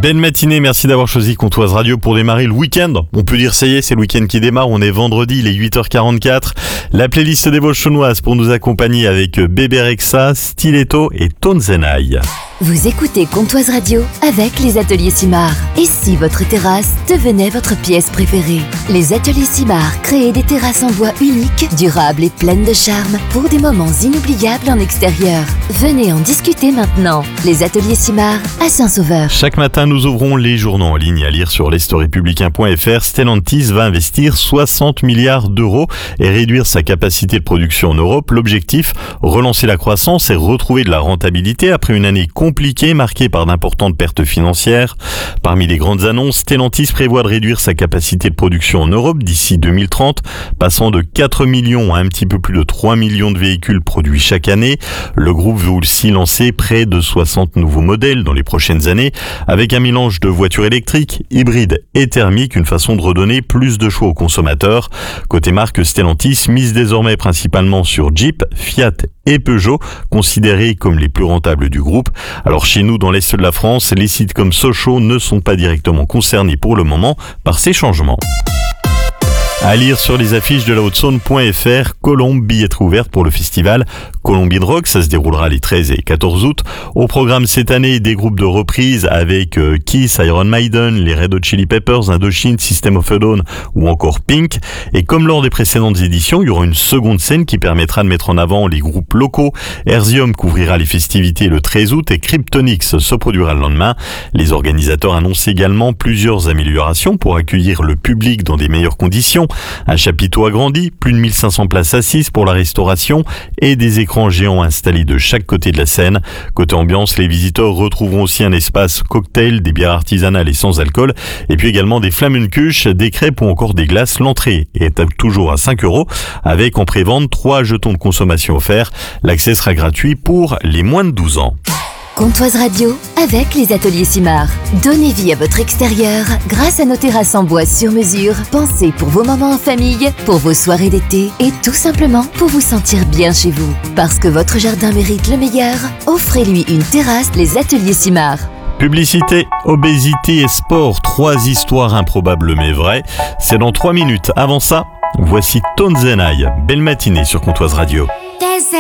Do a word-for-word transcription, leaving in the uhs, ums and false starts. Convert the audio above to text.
Belle matinée, merci d'avoir choisi Comtoise Radio pour démarrer le week-end. On peut dire ça y est, c'est le week-end qui démarre, on est vendredi, il est huit heures quarante-quatre. La playlist des voix chaunoises pour nous accompagner avec Bébé Rexha, Stiletto et Tonzenai. Vous écoutez Comtoise Radio avec les ateliers Simard. Et si votre terrasse devenait votre pièce préférée? Les ateliers Simard créent des terrasses en bois uniques, durables et pleines de charme pour des moments inoubliables en extérieur. Venez en discuter maintenant. Les ateliers Simard à Saint-Sauveur. Chaque matin, nous ouvrons les journaux en ligne à lire sur l'est républicain point f r. Stellantis va investir soixante milliards d'euros et réduire sa capacité de production en Europe. L'objectif, relancer la croissance et retrouver de la rentabilité après une année compliquée marquée par d'importantes pertes financières. Parmi les grandes annonces, Stellantis prévoit de réduire sa capacité de production en Europe d'ici deux mille trente, passant de quatre millions à un petit peu plus de trois millions de véhicules produits chaque année. Le groupe veut aussi lancer près de soixante nouveaux modèles dans les prochaines années, avec un mélange de voitures électriques, hybrides et thermiques, une façon de redonner plus de choix aux consommateurs. Côté marque, Stellantis mise désormais principalement sur Jeep, Fiat et Peugeot, considérés comme les plus rentables du groupe. Alors chez nous, dans l'est de la France, les sites comme Sochaux ne sont pas directement concernés pour le moment par ces changements. À lire sur les affiches de la haute-saône point f r, Colombe, billetterie ouverte pour le festival Colombian Rock, ça se déroulera les treize et quatorze août. Au programme cette année, des groupes de reprises avec euh, Kiss, Iron Maiden, les Red Hot Chili Peppers, Indochine, System of a Down ou encore Pink. Et comme lors des précédentes éditions, il y aura une seconde scène qui permettra de mettre en avant les groupes locaux. Herzium couvrira les festivités le treize août et Kryptonix se produira le lendemain. Les organisateurs annoncent également plusieurs améliorations pour accueillir le public dans des meilleures conditions. Un chapiteau agrandi, plus de mille cinq cents places assises pour la restauration et des écrans géants installés de chaque côté de la scène. Côté ambiance, les visiteurs retrouveront aussi un espace cocktail, des bières artisanales et sans alcool, et puis également des flammenkuche, des crêpes ou encore des glaces. L'entrée est toujours à cinq euros, avec en pré-vente trois jetons de consommation offerts. L'accès sera gratuit pour les moins de douze ans. Comtoise Radio avec les ateliers Simard. Donnez vie à votre extérieur grâce à nos terrasses en bois sur mesure, pensées pour vos moments en famille, pour vos soirées d'été et tout simplement pour vous sentir bien chez vous. Parce que votre jardin mérite le meilleur, offrez-lui une terrasse, les ateliers Simard. Publicité, obésité et sport, trois histoires improbables mais vraies. C'est dans trois minutes. Avant ça, voici Tonzenai. Belle matinée sur Comtoise Radio.